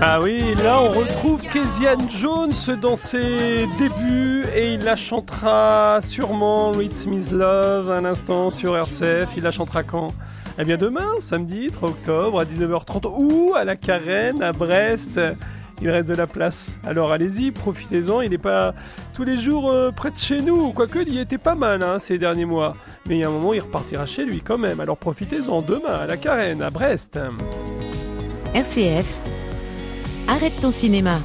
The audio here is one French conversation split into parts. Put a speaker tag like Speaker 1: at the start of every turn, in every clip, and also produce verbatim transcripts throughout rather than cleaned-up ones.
Speaker 1: Ah oui, là on retrouve Kezia Jones dans ses débuts et il la chantera sûrement Rhythm is Love un instant sur R C F. Il la chantera quand ? Eh bien demain, samedi trois octobre à dix-neuf heures trente ou à la Carène à Brest. Il reste de la place. Alors allez-y, profitez-en. Il n'est pas tous les jours euh, près de chez nous. Quoique, il y était pas mal hein, ces derniers mois. Mais il y a un moment, il repartira chez lui quand même. Alors profitez-en demain à la Carène à Brest.
Speaker 2: R C F, arrête ton cinéma.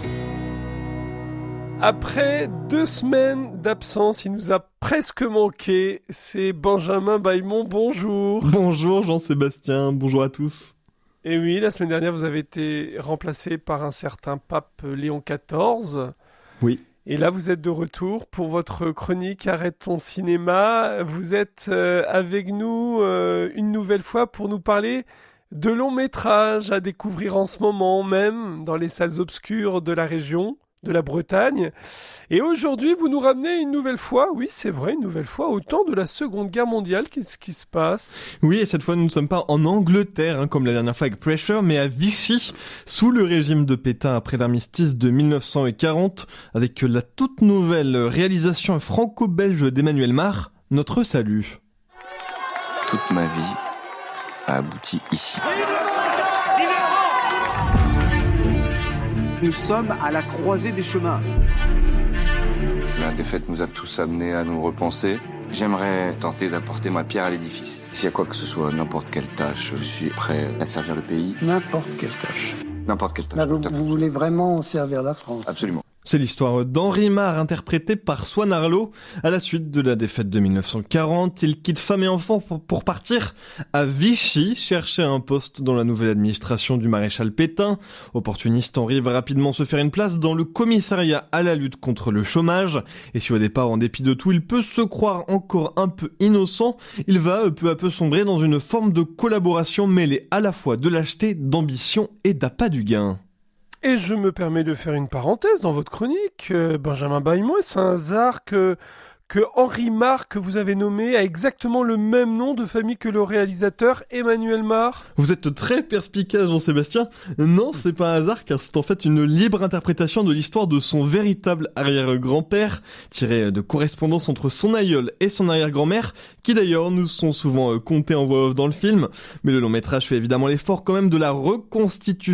Speaker 1: Après deux semaines d'absence, il nous a presque manqué. C'est Benjamin Bailmont, bonjour.
Speaker 3: Bonjour Jean-Sébastien, bonjour à tous.
Speaker 1: Et oui, la semaine dernière, vous avez été remplacé par un certain pape Léon quatorze.
Speaker 3: Oui.
Speaker 1: Et là, vous êtes de retour pour votre chronique Arrête ton cinéma. Vous êtes euh, avec nous euh, une nouvelle fois pour nous parler de longs métrages à découvrir en ce moment même dans les salles obscures de la région, de la Bretagne. Et aujourd'hui, vous nous ramenez une nouvelle fois, oui c'est vrai, une nouvelle fois, au temps de la Seconde Guerre mondiale. Qu'est-ce qui se passe ?
Speaker 3: Oui, et cette fois, nous ne sommes pas en Angleterre, hein, comme la dernière fois avec Pressure, mais à Vichy, sous le régime de Pétain après l'armistice de mille neuf cent quarante, avec la toute nouvelle réalisation franco-belge d'Emmanuel Mare, Notre salut.
Speaker 4: Toute ma vie a abouti ici.
Speaker 5: Nous sommes à la croisée des chemins.
Speaker 4: La défaite nous a tous amenés à nous repenser. J'aimerais tenter d'apporter ma pierre à l'édifice. S'il y a quoi que ce soit, n'importe quelle tâche, je suis prêt à servir le pays.
Speaker 6: N'importe quelle tâche.
Speaker 4: N'importe quelle tâche.
Speaker 6: Là, vous, vous voulez vraiment servir la France ?
Speaker 4: Absolument.
Speaker 3: C'est l'histoire d'Henri Mare, interprété par Swan Arlo. À la suite de la défaite de mille neuf cent quarante, il quitte femme et enfants pour, pour partir à Vichy, chercher un poste dans la nouvelle administration du maréchal Pétain. Opportuniste, Henri va rapidement se faire une place dans le commissariat à la lutte contre le chômage. Et si au départ, en dépit de tout, il peut se croire encore un peu innocent, il va peu à peu sombrer dans une forme de collaboration mêlée à la fois de lâcheté, d'ambition et d'appât du gain.
Speaker 1: Et je me permets de faire une parenthèse dans votre chronique, euh, Benjamin Bailmont. C'est un hasard que, que Henri Mare, que vous avez nommé, a exactement le même nom de famille que le réalisateur Emmanuel Mare.
Speaker 3: Vous êtes très perspicace, Jean-Sébastien. Non, c'est pas un hasard, car c'est en fait une libre interprétation de l'histoire de son véritable arrière-grand-père, tirée de correspondance entre son aïeul et son arrière-grand-mère, qui d'ailleurs nous sont souvent comptés en voix off dans le film. Mais le long métrage fait évidemment l'effort quand même de la reconstitution